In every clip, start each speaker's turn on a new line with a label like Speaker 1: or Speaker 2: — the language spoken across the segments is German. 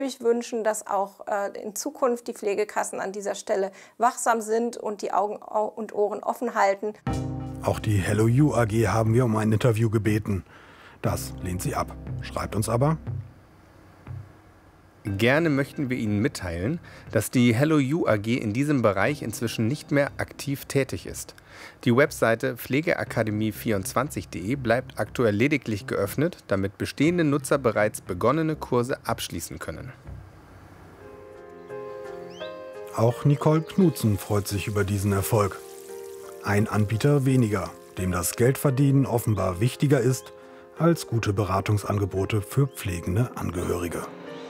Speaker 1: Ich wünschen, dass auch in Zukunft die Pflegekassen an dieser Stelle wachsam sind und die Augen und Ohren offen halten.
Speaker 2: Auch die Hello You AG haben wir um ein Interview gebeten. Das lehnt sie ab, schreibt uns aber:
Speaker 3: Gerne möchten wir Ihnen mitteilen, dass die Hello You AG in diesem Bereich inzwischen nicht mehr aktiv tätig ist. Die Webseite pflegeakademie24.de bleibt aktuell lediglich geöffnet, damit bestehende Nutzer bereits begonnene Kurse abschließen können.
Speaker 2: Auch Nicole Knutzen freut sich über diesen Erfolg. Ein Anbieter weniger, dem das Geldverdienen offenbar wichtiger ist als gute Beratungsangebote für pflegende Angehörige.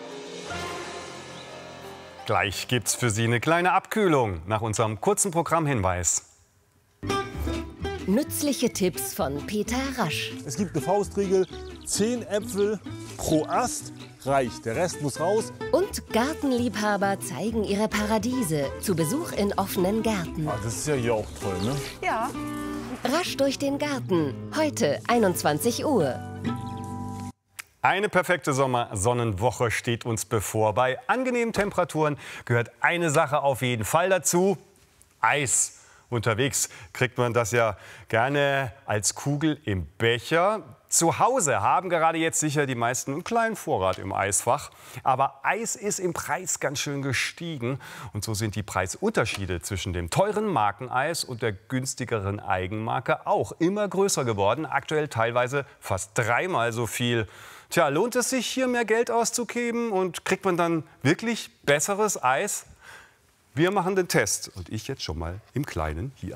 Speaker 4: Gleich gibt's für Sie eine kleine Abkühlung nach unserem kurzen Programmhinweis.
Speaker 5: Nützliche Tipps von Peter Rasch.
Speaker 6: Es gibt eine Faustregel: 10 Äpfel pro Ast reicht. Der Rest muss raus.
Speaker 5: Und Gartenliebhaber zeigen ihre Paradiese zu Besuch in offenen Gärten.
Speaker 6: Ah, das ist ja hier auch toll, ne?
Speaker 5: Ja. Rasch durch den Garten. Heute 21 Uhr.
Speaker 4: Eine perfekte Sommersonnenwoche steht uns bevor. Bei angenehmen Temperaturen gehört eine Sache auf jeden Fall dazu: Eis. Unterwegs kriegt man das ja gerne als Kugel im Becher. Zu Hause haben gerade jetzt sicher die meisten einen kleinen Vorrat im Eisfach. Aber Eis ist im Preis ganz schön gestiegen. Und so sind die Preisunterschiede zwischen dem teuren Markeneis und der günstigeren Eigenmarke auch immer größer geworden. Aktuell teilweise fast 3-mal so viel. Tja, lohnt es sich, hier mehr Geld auszugeben? Und kriegt man dann wirklich besseres Eis? Wir machen den Test. Und ich jetzt schon mal im Kleinen hier.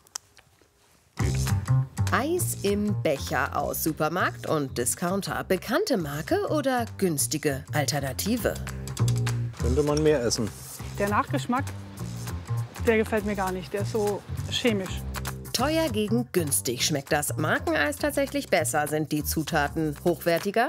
Speaker 5: Eis im Becher aus Supermarkt und Discounter. Bekannte Marke oder günstige Alternative?
Speaker 6: Könnte man mehr essen.
Speaker 7: Der Nachgeschmack, der gefällt mir gar nicht. Der ist so chemisch.
Speaker 5: Teuer gegen günstig. Schmeckt das Markeneis tatsächlich besser? Sind die Zutaten hochwertiger?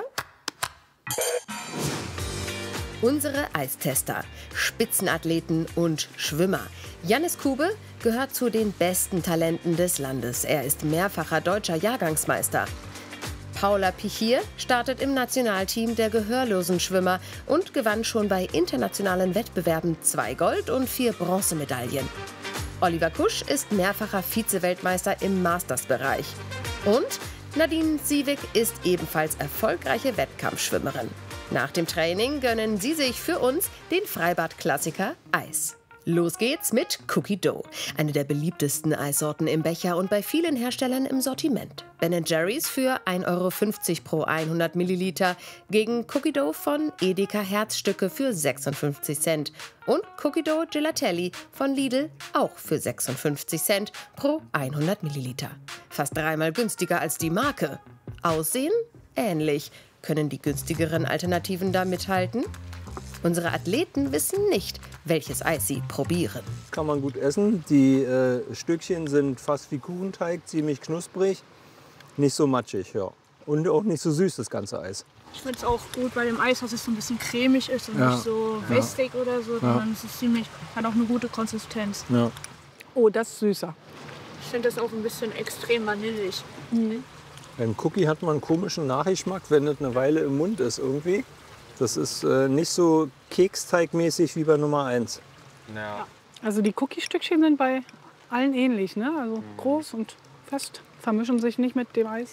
Speaker 5: Unsere Eistester, Spitzenathleten und Schwimmer. Jannis Kube gehört zu den besten Talenten des Landes. Er ist mehrfacher deutscher Jahrgangsmeister. Paula Pichier startet im Nationalteam der gehörlosen Schwimmer und gewann schon bei internationalen Wettbewerben 2 Gold- und 4 Bronzemedaillen. Oliver Kusch ist mehrfacher Vize-Weltmeister im Masters-Bereich. Und Nadine Siewig ist ebenfalls erfolgreiche Wettkampfschwimmerin. Nach dem Training gönnen sie sich für uns den Freibad-Klassiker Eis. Los geht's mit Cookie Dough, eine der beliebtesten Eissorten im Becher und bei vielen Herstellern im Sortiment. Ben & Jerry's für 1,50 € pro 100 Milliliter gegen Cookie Dough von Edeka Herzstücke für 56 Cent und Cookie Dough Gelatelli von Lidl auch für 56 Cent pro 100 Milliliter. Fast 3-mal günstiger als die Marke. Aussehen? Ähnlich. Können die günstigeren Alternativen da mithalten? Unsere Athleten wissen nicht, welches Eis sie probieren.
Speaker 6: Kann man gut essen. Die Stückchen sind fast wie Kuchenteig, ziemlich knusprig. Nicht so matschig, ja. Und auch nicht so süß, das ganze Eis.
Speaker 7: Ich finde es auch gut bei dem Eis, dass es so ein bisschen cremig ist und nicht so wässrig oder so, sondern es ist hat auch eine gute Konsistenz.
Speaker 6: Ja.
Speaker 7: Oh, das ist süßer. Ich finde das auch ein bisschen extrem vanillig.
Speaker 6: Beim Cookie hat man einen komischen Nachgeschmack, wenn es eine Weile im Mund ist irgendwie. Das ist nicht so keksteigmäßig wie bei Nummer 1.
Speaker 7: Ja. Also die Cookie-Stückchen sind bei allen ähnlich, ne? Also groß und fest, vermischen sich nicht mit dem Eis.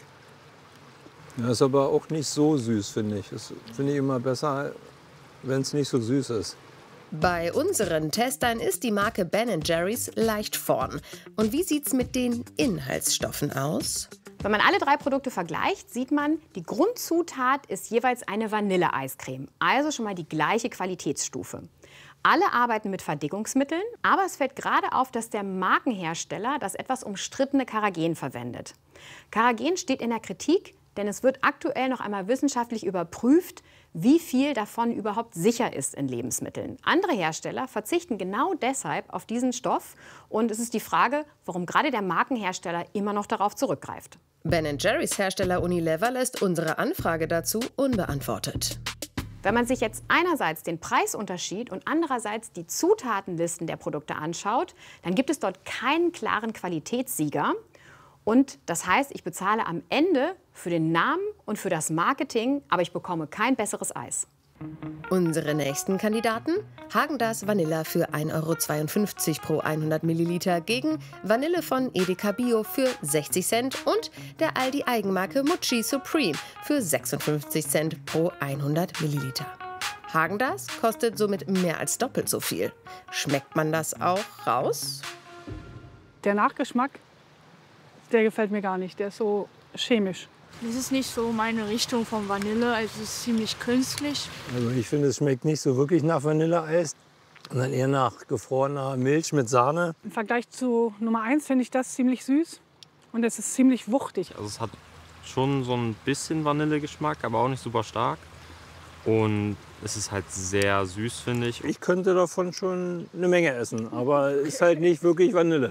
Speaker 6: Ja, ist aber auch nicht so süß, finde ich. Das finde ich immer besser, wenn es nicht so süß ist.
Speaker 5: Bei unseren Testern ist die Marke Ben & Jerry's leicht vorn. Und wie sieht's mit den Inhaltsstoffen aus?
Speaker 8: Wenn man alle 3 Produkte vergleicht, sieht man, die Grundzutat ist jeweils eine Vanilleeiscreme. Also schon mal die gleiche Qualitätsstufe. Alle arbeiten mit Verdickungsmitteln, aber es fällt gerade auf, dass der Markenhersteller das etwas umstrittene Carrageen verwendet. Carrageen steht in der Kritik, denn es wird aktuell noch einmal wissenschaftlich überprüft, wie viel davon überhaupt sicher ist in Lebensmitteln. Andere Hersteller verzichten genau deshalb auf diesen Stoff. Und es ist die Frage, warum gerade der Markenhersteller immer noch darauf zurückgreift.
Speaker 5: Ben & Jerry's Hersteller Unilever lässt unsere Anfrage dazu unbeantwortet.
Speaker 8: Wenn man sich jetzt einerseits den Preisunterschied und andererseits die Zutatenlisten der Produkte anschaut, dann gibt es dort keinen klaren Qualitätssieger. Und das heißt, ich bezahle am Ende für den Namen und für das Marketing, aber ich bekomme kein besseres Eis.
Speaker 5: Unsere nächsten Kandidaten: Häagen-Dazs Vanilla für 1,52 € pro 100 Milliliter gegen Vanille von Edeka Bio für 60 Cent und der Aldi Eigenmarke Mochi Supreme für 56 Cent pro 100 Milliliter. Häagen-Dazs kostet somit mehr als doppelt so viel. Schmeckt man das auch raus?
Speaker 7: Der Nachgeschmack, der gefällt mir gar nicht. Der ist so chemisch.
Speaker 9: Das ist nicht so meine Richtung von Vanille, also es ist ziemlich künstlich.
Speaker 6: Also ich finde, es schmeckt nicht so wirklich nach Vanilleeis, sondern eher nach gefrorener Milch mit Sahne.
Speaker 7: Im Vergleich zu Nummer 1 finde ich das ziemlich süß und es ist ziemlich wuchtig.
Speaker 10: Also es hat schon so ein bisschen Vanillegeschmack, aber auch nicht super stark. Und es ist halt sehr süß, finde ich.
Speaker 6: Ich könnte davon schon eine Menge essen, aber es ist halt nicht wirklich Vanille.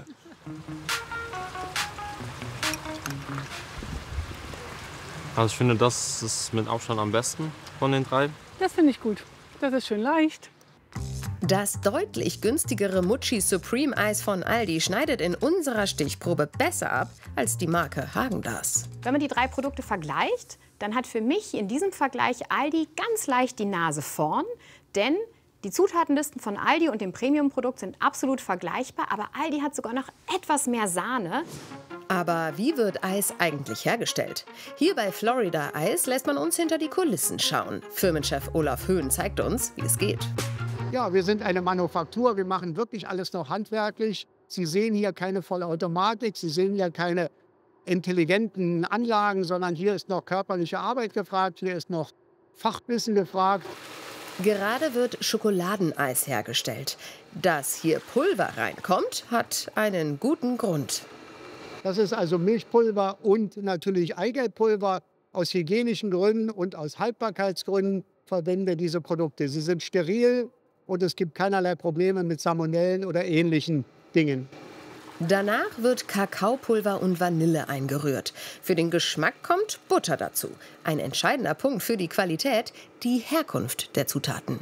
Speaker 10: Also ich finde, das ist mit Abstand am besten von den drei.
Speaker 7: Das finde ich gut. Das ist schön leicht.
Speaker 5: Das deutlich günstigere Mochi Supreme Eis von Aldi schneidet in unserer Stichprobe besser ab als die Marke Häagen-Dazs.
Speaker 8: Wenn man die drei Produkte vergleicht, dann hat für mich in diesem Vergleich Aldi ganz leicht die Nase vorn, denn die Zutatenlisten von Aldi und dem Premium-Produkt sind absolut vergleichbar, aber Aldi hat sogar noch etwas mehr Sahne.
Speaker 5: Aber wie wird Eis eigentlich hergestellt? Hier bei Florida Eis lässt man uns hinter die Kulissen schauen. Firmenchef Olaf Höhn zeigt uns, wie es geht.
Speaker 11: Ja, wir sind eine Manufaktur, wir machen wirklich alles noch handwerklich. Sie sehen hier keine Vollautomatik, Sie sehen hier keine intelligenten Anlagen, sondern hier ist noch körperliche Arbeit gefragt, hier ist noch Fachwissen gefragt.
Speaker 5: Gerade wird Schokoladeneis hergestellt. Dass hier Pulver reinkommt, hat einen guten Grund.
Speaker 11: Das ist also Milchpulver und natürlich Eigelbpulver. Aus hygienischen Gründen und aus Haltbarkeitsgründen verwenden wir diese Produkte. Sie sind steril und es gibt keinerlei Probleme mit Salmonellen oder ähnlichen Dingen.
Speaker 5: Danach wird Kakaopulver und Vanille eingerührt. Für den Geschmack kommt Butter dazu. Ein entscheidender Punkt für die Qualität, die Herkunft der Zutaten.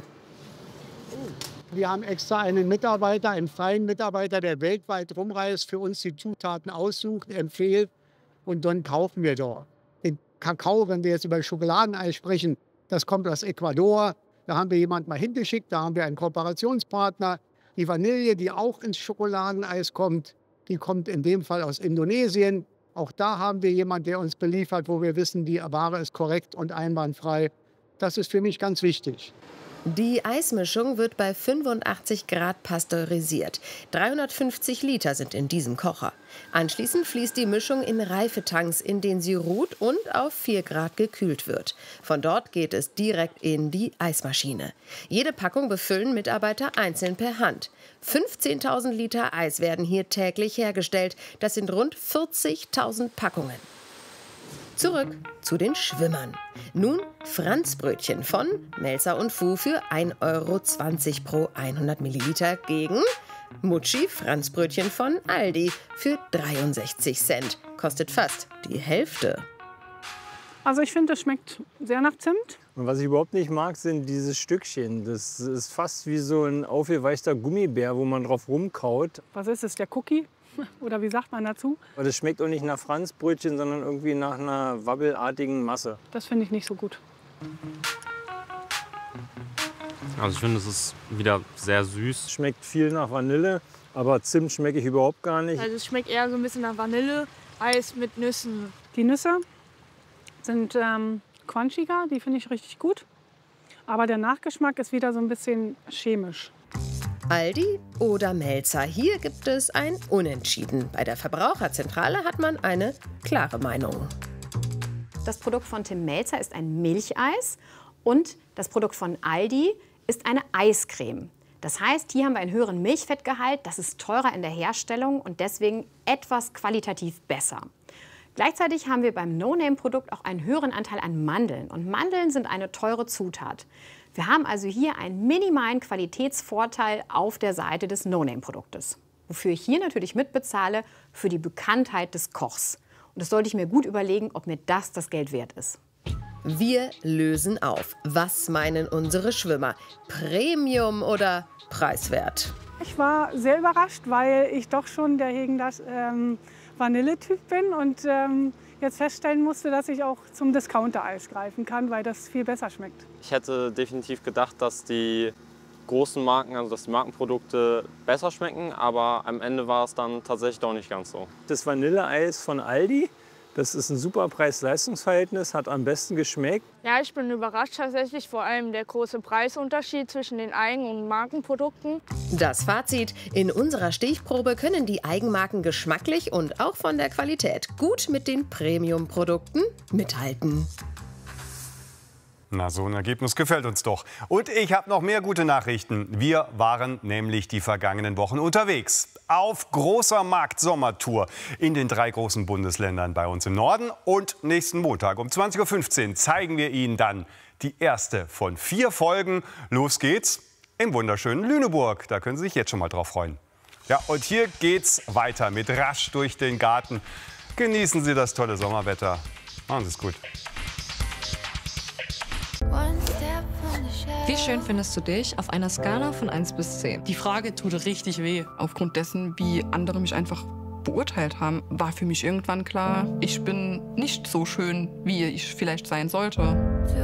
Speaker 11: Wir haben extra einen Mitarbeiter, einen freien Mitarbeiter, der weltweit rumreist, für uns die Zutaten aussucht, empfiehlt und dann kaufen wir dort. Den Kakao, wenn wir jetzt über Schokoladeneis sprechen, das kommt aus Ecuador. Da haben wir jemanden mal hingeschickt, da haben wir einen Kooperationspartner. Die Vanille, die auch ins Schokoladeneis kommt, die kommt in dem Fall aus Indonesien. Auch da haben wir jemanden, der uns beliefert, wo wir wissen, die Ware ist korrekt und einwandfrei. Das ist für mich ganz wichtig.
Speaker 5: Die Eismischung wird bei 85 Grad pasteurisiert. 350 Liter sind in diesem Kocher. Anschließend fließt die Mischung in Reifetanks, in denen sie ruht und auf 4 Grad gekühlt wird. Von dort geht es direkt in die Eismaschine. Jede Packung befüllen Mitarbeiter einzeln per Hand. 15.000 Liter Eis werden hier täglich hergestellt. Das sind rund 40.000 Packungen. Zurück zu den Schwimmern. Nun Franzbrötchen von Melzer und Fu für 1,20 € pro 100 Milliliter gegen Mochi Franzbrötchen von Aldi für 63 Cent. Kostet fast die Hälfte.
Speaker 7: Also ich finde, das schmeckt sehr nach Zimt.
Speaker 6: Und was ich überhaupt nicht mag, sind diese Stückchen. Das ist fast wie so ein aufgeweichter Gummibär, wo man drauf rumkaut.
Speaker 7: Was ist es, der Cookie? Oder wie sagt man dazu?
Speaker 6: Aber das schmeckt auch nicht nach Franzbrötchen, sondern irgendwie nach einer wabbelartigen Masse.
Speaker 7: Das finde ich nicht so gut.
Speaker 10: Also ich finde, es ist wieder sehr süß.
Speaker 6: Schmeckt viel nach Vanille, aber Zimt schmecke ich überhaupt gar nicht.
Speaker 9: Also es schmeckt eher so ein bisschen nach Vanille, Eis mit Nüssen.
Speaker 7: Die Nüsse sind crunchiger, die finde ich richtig gut. Aber der Nachgeschmack ist wieder so ein bisschen chemisch.
Speaker 5: Aldi oder Melzer, hier gibt es ein Unentschieden. Bei der Verbraucherzentrale hat man eine klare Meinung.
Speaker 8: Das Produkt von Tim Melzer ist ein Milcheis und das Produkt von Aldi ist eine Eiscreme. Das heißt, hier haben wir einen höheren Milchfettgehalt, das ist teurer in der Herstellung und deswegen etwas qualitativ besser. Gleichzeitig haben wir beim No-Name-Produkt auch einen höheren Anteil an Mandeln. Und Mandeln sind eine teure Zutat. Wir haben also hier einen minimalen Qualitätsvorteil auf der Seite des No-Name-Produktes. Wofür ich hier natürlich mitbezahle, für die Bekanntheit des Kochs. Und das sollte ich mir gut überlegen, ob mir das Geld wert ist.
Speaker 5: Wir lösen auf. Was meinen unsere Schwimmer? Premium oder preiswert?
Speaker 7: Ich war sehr überrascht, weil ich doch schon der Häagen-Dazs Vanilletyp bin. Und jetzt feststellen musste, dass ich auch zum Discounter-Eis greifen kann, weil das viel besser schmeckt.
Speaker 10: Ich hätte definitiv gedacht, dass die großen Marken, also dass die Markenprodukte besser schmecken, aber am Ende war es dann tatsächlich doch nicht ganz so.
Speaker 6: Das Vanilleeis von Aldi, das ist ein super Preis-Leistungs-Verhältnis, hat am besten geschmeckt.
Speaker 9: Ja, ich bin überrascht tatsächlich, vor allem der große Preisunterschied zwischen den Eigen- und Markenprodukten.
Speaker 5: Das Fazit: In unserer Stichprobe können die Eigenmarken geschmacklich und auch von der Qualität gut mit den Premium-Produkten mithalten.
Speaker 4: Na, so ein Ergebnis gefällt uns doch. Und ich habe noch mehr gute Nachrichten. Wir waren nämlich die vergangenen Wochen unterwegs. Auf großer Markt-Sommertour in den 3 großen Bundesländern bei uns im Norden. Und nächsten Montag um 20:15 Uhr zeigen wir Ihnen dann die erste von 4 Folgen. Los geht's im wunderschönen Lüneburg. Da können Sie sich jetzt schon mal drauf freuen. Ja, und hier geht's weiter mit Rasch durch den Garten. Genießen Sie das tolle Sommerwetter. Machen Sie es gut.
Speaker 12: Wie schön findest du dich auf einer Skala von 1 bis 10?
Speaker 13: Die Frage tut richtig weh. Aufgrund dessen, wie andere mich einfach beurteilt haben, war für mich irgendwann klar, ich bin nicht so schön, wie ich vielleicht sein sollte.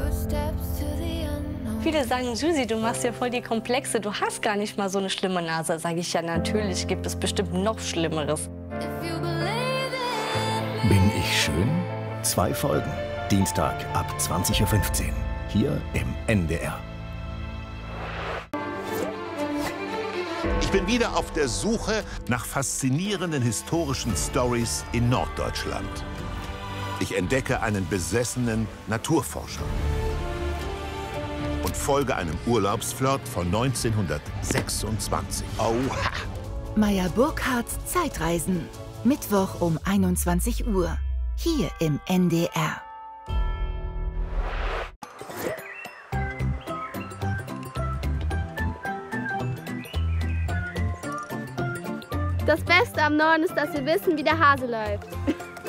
Speaker 14: Viele sagen, Susi, du machst ja voll die Komplexe, du hast gar nicht mal so eine schlimme Nase. Sage ich, ja, natürlich gibt es bestimmt noch Schlimmeres.
Speaker 15: Bin ich schön? 2 Folgen. Dienstag ab 20:15 Uhr. Hier im NDR.
Speaker 16: Ich bin wieder auf der Suche nach faszinierenden historischen Stories in Norddeutschland. Ich entdecke einen besessenen Naturforscher und folge einem Urlaubsflirt von 1926. Oha!
Speaker 17: Meyer Burkhardts Zeitreisen. Mittwoch um 21 Uhr. Hier im NDR.
Speaker 18: Das Beste am Norden ist, dass wir wissen, wie der Hase läuft.